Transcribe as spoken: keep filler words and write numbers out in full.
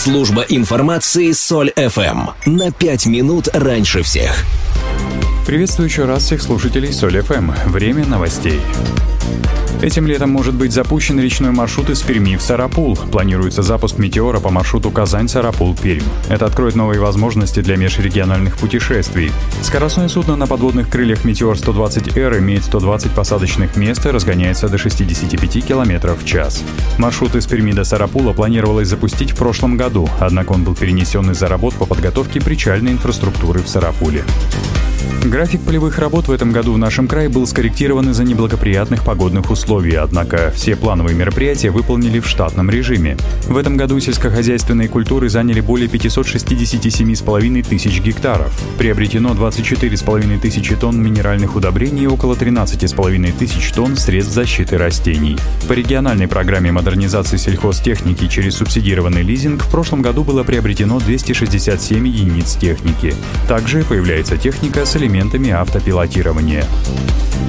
Служба информации Соль эф эм. На пять минут раньше всех. Приветствую еще раз всех слушателей Соль эф эм. Время новостей. Этим летом может быть запущен речной маршрут из Перми в Сарапул. Планируется запуск «Метеора» по маршруту Казань-Сарапул-Пермь. Это откроет новые возможности для межрегиональных путешествий. Скоростное судно на подводных крыльях «Метеор сто двадцать эр» имеет сто двадцать посадочных мест и разгоняется до шестьдесят пять километров в час. Маршрут из Перми до Сарапула планировалось запустить в прошлом году, однако он был перенесен из-за работ по подготовке причальной инфраструктуры в Сарапуле. График полевых работ в этом году в нашем крае был скорректирован из-за неблагоприятных погодных условий, однако все плановые мероприятия выполнили в штатном режиме. В этом году сельскохозяйственные культуры заняли более пятьсот шестьдесят семь с половиной тысяч гектаров. Приобретено двадцать четыре с половиной тысячи тонн минеральных удобрений и около тринадцать с половиной тысяч тонн средств защиты растений. По региональной программе модернизации сельхозтехники через субсидированный лизинг в прошлом году было приобретено двести шестьдесят семь единиц техники. Также появляется техника с элементами автопилотирования.